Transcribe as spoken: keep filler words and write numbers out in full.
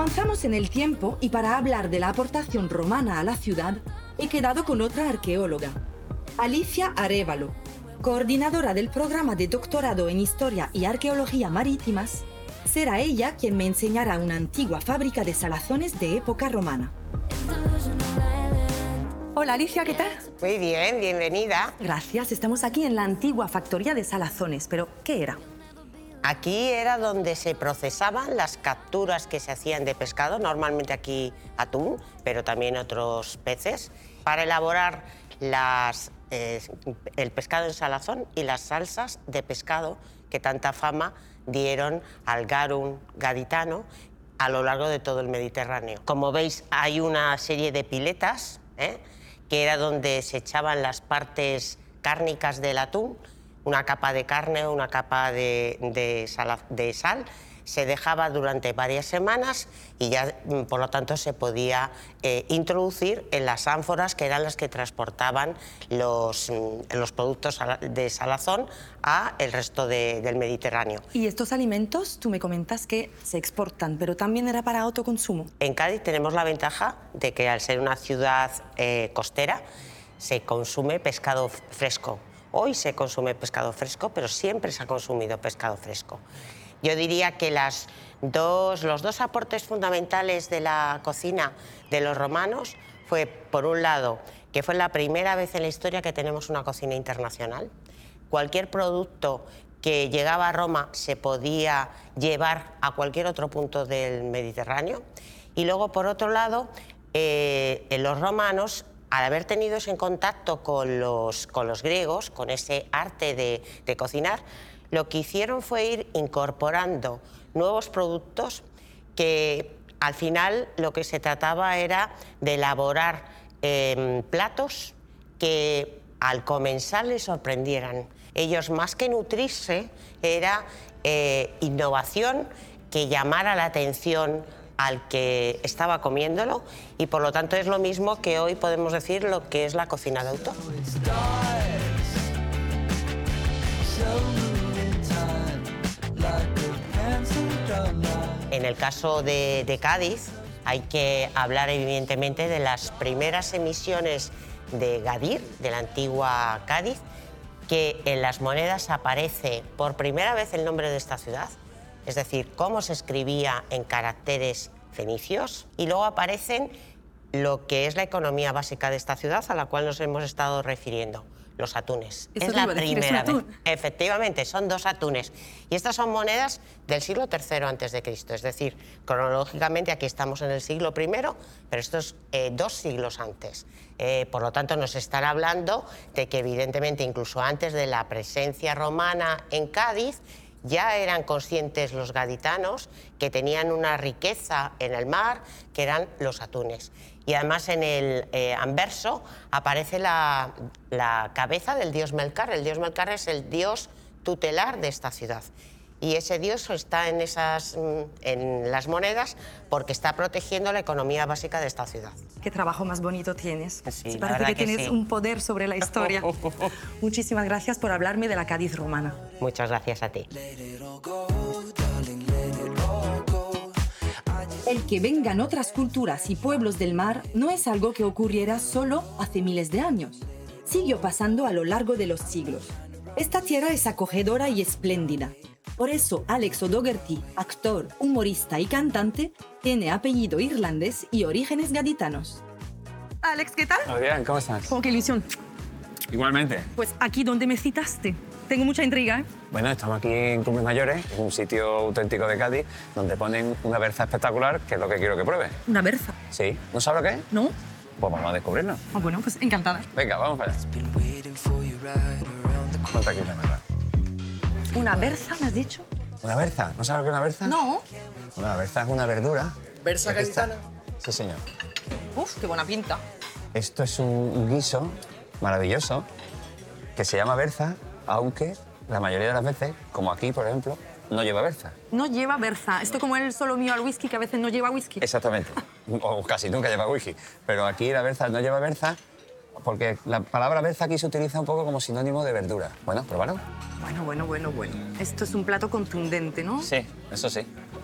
Avanzamos en el tiempo y para hablar de la aportación romana a la ciudad, he quedado con otra arqueóloga, Alicia Arévalo, coordinadora del programa de doctorado en Historia y Arqueología Marítimas. Será ella quien me enseñará una antigua fábrica de salazones de época romana. Hola Alicia, ¿qué tal? Muy bien, bienvenida. Gracias, estamos aquí en la antigua factoría de salazones, pero ¿qué era? Aquí era donde se procesaban las capturas que se hacían de pescado, normalmente aquí atún, pero también otros peces, para elaborar las, eh, el pescado en salazón y las salsas de pescado que tanta fama dieron al garum gaditano a lo largo de todo el Mediterráneo. Como veis, hay una serie de piletas, ¿eh? que era donde se echaban las partes cárnicas del atún, una capa de carne, una capa de, de, sal, de sal, se dejaba durante varias semanas y ya, por lo tanto, se podía eh, introducir en las ánforas que eran las que transportaban los, los productos de salazón a el resto de, del Mediterráneo. Y estos alimentos, tú me comentas que se exportan, pero también era para autoconsumo. En Cádiz tenemos la ventaja de que al ser una ciudad eh, costera se consume pescado fresco. Hoy se consume pescado fresco, pero siempre se ha consumido pescado fresco. Yo diría que las dos, los dos aportes fundamentales de la cocina de los romanos fue, por un lado, que fue la primera vez en la historia que tenemos una cocina internacional. Cualquier producto que llegaba a Roma se podía llevar a cualquier otro punto del Mediterráneo. Y luego, por otro lado, eh, los romanos, al haber tenido ese contacto con los, con los griegos, con ese arte de, de cocinar, lo que hicieron fue ir incorporando nuevos productos que al final lo que se trataba era de elaborar eh, platos que al comensal les sorprendieran. Ellos, más que nutrirse, era eh, innovación que llamara la atención al que estaba comiéndolo, y por lo tanto es lo mismo que hoy podemos decir lo que es la cocina de autor. En el caso de, de Cádiz hay que hablar evidentemente de las primeras emisiones de Gadir, de la antigua Cádiz, que en las monedas aparece por primera vez el nombre de esta ciudad, es decir, cómo se escribía en caracteres fenicios, y luego aparecen lo que es la economía básica de esta ciudad, a la cual nos hemos estado refiriendo, los atunes. Eso es la decir, primera es un vez. atún. Efectivamente, son dos atunes. Y estas son monedas del siglo tercero antes de Cristo, es decir, cronológicamente aquí estamos en el siglo primero, pero esto es eh, dos siglos antes. Eh, por lo tanto, nos están hablando de que evidentemente incluso antes de la presencia romana en Cádiz, ya eran conscientes los gaditanos que tenían una riqueza en el mar, que eran los atunes. Y además en el eh, anverso aparece la, la cabeza del dios Melcar. El dios Melcar es el dios tutelar de esta ciudad. Y ese dios está en, esas, en las monedas porque está protegiendo la economía básica de esta ciudad. Qué trabajo más bonito tienes. Sí, Sí, la parece verdad que, que tienes sí. un poder sobre la historia. Muchísimas gracias por hablarme de la Cádiz romana. Muchas gracias a ti. El que vengan otras culturas y pueblos del mar no es algo que ocurriera solo hace miles de años. Siguió pasando a lo largo de los siglos. Esta tierra es acogedora y espléndida. Por eso Alex O'Doherty, actor, humorista y cantante, tiene apellido irlandés y orígenes gaditanos. Alex, ¿qué tal? Muy bien, ¿cómo estás? Oh, qué ilusión. Igualmente. Pues aquí donde me citaste. Tengo mucha intriga, ¿eh? Bueno, estamos aquí en Cumbres Mayores, un sitio auténtico de Cádiz, donde ponen una berza espectacular, que es lo que quiero que pruebes. Una berza. ¿Sí? ¿No sabes lo que es? ¿No? Pues vamos a descubrirlo. Ah, bueno, pues encantada. Venga, vamos para allá. Ponte aquí la verdad. ¿Una berza, me has dicho? ¿Una berza? ¿No sabes lo que es una berza? No. Una berza es una verdura. ¿Berza gaditana? Sí, señor. Uf, qué buena pinta. Esto es un guiso maravilloso que se llama berza, aunque la mayoría de las veces, como aquí, por ejemplo, no lleva berza. No lleva berza. Esto como el solo mío al whisky, que a veces no lleva whisky. Exactamente. O casi nunca lleva whisky. Pero aquí la berza no lleva berza porque la palabra berza aquí se utiliza un poco como sinónimo de verdura. Bueno, pruébalo. Bueno, bueno, bueno, bueno. Esto es un plato contundente, ¿no? Sí, eso sí.